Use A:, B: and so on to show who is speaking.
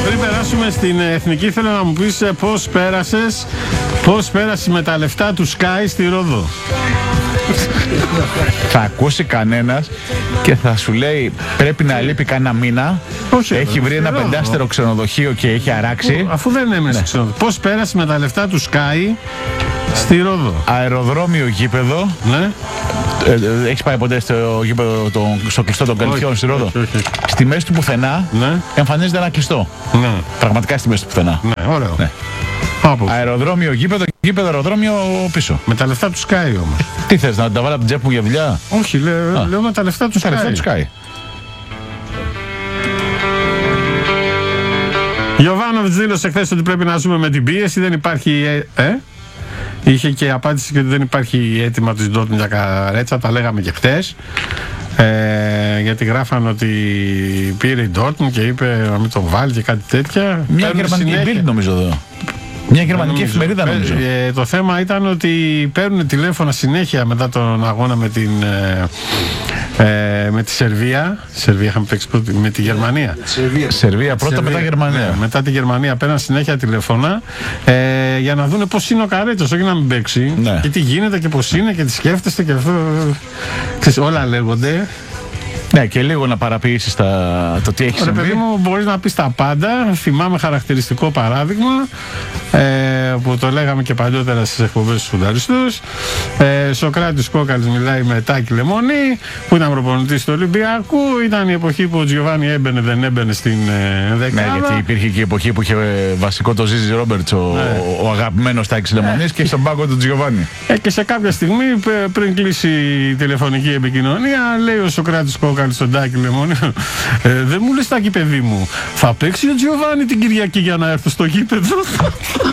A: Πριν περάσουμε στην εθνική, θέλω να μου πεις πώς πέρασες με τα λεφτά του Sky στη Ρόδο.
B: Θα ακούσει κανένας και θα σου λέει πρέπει να λείπει κανένα μήνα.
A: Όχι,
B: έχει βρει ένα πεντάστερο ξενοδοχείο και έχει αράξει.
A: Αφού δεν έμενε ξενοδοχείο. Πώς πέρασες με τα λεφτά του Sky στη Ρόδο.
B: Αεροδρόμιο, γήπεδο.
A: Ναι.
B: Έχεις πάει ποτέ στο γήπεδο, στο κλειστό των Καλυθιών στη Ρόδο?
A: Όχι.
B: Στη μέση του πουθενά εμφανίζεται ένα κλειστό.
A: Ναι.
B: Πραγματικά στη μέση του πουθενά.
A: Ναι, ωραίο.
B: Ναι. Αεροδρόμιο, γήπεδο, αεροδρόμιο πίσω.
A: Με τα λεφτά του Sky όμως.
B: Τι θες, να τα βάλω από την τσέπη μου για δουλειά?
A: Όχι, λέω με τα λεφτά του Sky.
B: Τα λεφτά του Sky.
A: Γιωβάνοβιτς δήλωσε χθες ότι πρέπει να ζούμε με την πίεση, δεν υπάρχει. Είχε και απάντηση και ότι δεν υπάρχει αίτημα της Ντόρτμουντ για καρέτσα, τα λέγαμε και χθες. Γιατί γράφαν ότι πήρε η Ντόρτμουντ και είπε να μην τον βάλει και κάτι τέτοια.
B: Μια γερμανική Bild νομίζω εδώ. Μια γερμανική εφημερίδα νομίζω.
A: Το θέμα ήταν ότι παίρνουν τηλέφωνα συνέχεια μετά τον αγώνα με τη Σερβία. Σερβία είχαμε παίξει με τη Γερμανία.
B: Σερβία πρώτα, μετά Γερμανία.
A: Ναι, μετά τη Γερμανία παίρναν συνέχεια τηλέφωνα για να δούνε πώς είναι ο Καρέτσος, όχι να μην παίξει.
B: Ναι.
A: Και τι γίνεται και πώς είναι και τι σκέφτεστε και αυτό. Ξέρεις, όλα λέγονται.
B: Ναι, και λίγο να παραποιήσεις το τι έχει συμβεί.
A: Παιδί μου, μπορείς να πεις τα πάντα. Θυμάμαι χαρακτηριστικό παράδειγμα που το λέγαμε και παλιότερα στις εκπομπές στους φουνταριστούς. Σοκράτης Κόκαλης μιλάει με Τάκη Λεμονή, που ήταν προπονητής του Ολυμπιακού. Ήταν η εποχή που ο Τζιοβάνι έμπαινε, δεν έμπαινε στην δεκάδα.
B: Ναι, γιατί υπήρχε και η εποχή που είχε βασικό το Ζίζι Ρόμπερτς, ο αγαπημένος Τάκης Λεμονής, και στον πάγκο του Τζιοβάνι.
A: Και σε κάποια στιγμή, πριν κλείσει η τηλεφωνική επικοινωνία, λέει ο Σοκράτης Κόκαλης στον Τάκη Λεμονή, δεν μου λες, Τάκη παιδί μου, θα παίξει ο Τζιοβάνι την Κυριακή για να έρθω στο γήπεδο?